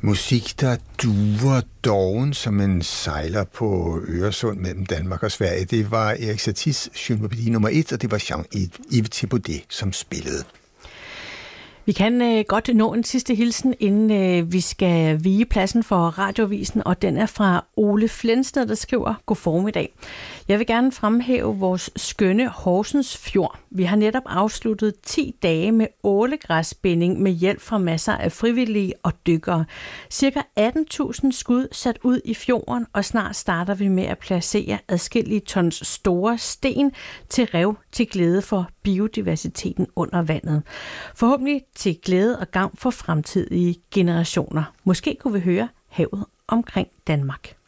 Musik, der duer doven som en sejler på Øresund mellem Danmark og Sverige. Det var Erik Saties symfoni nummer 1, og det var Jean-Yves Thibaudet, som spillede. Vi kan godt nå en sidste hilsen, inden vi skal vige pladsen for Radioavisen, og den er fra Ole Flensted, der skriver: God formiddag. Jeg vil gerne fremhæve vores skønne Horsens Fjord. Vi har netop afsluttet 10 dage med ålegræsbinding med hjælp fra masser af frivillige og dykkere. Cirka 18.000 skud sat ud i fjorden, og snart starter vi med at placere adskillige tons store sten til rev til glæde for biodiversiteten under vandet. Forhåbentlig til glæde og gavn for fremtidige generationer. Måske kunne vi høre havet omkring Danmark.